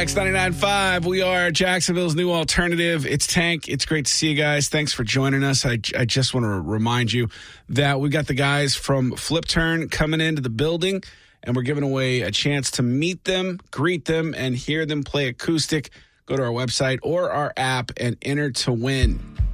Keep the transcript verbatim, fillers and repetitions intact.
X ninety-nine point five. We are Jacksonville's new alternative. It's Tank. It's great to see you guys. Thanks for joining us. I, I just want to remind you that we got the guys from Flip Turn coming into the building, and we're giving away a chance to meet them, greet them, and hear them play acoustic. Go to our website or our app and enter to win.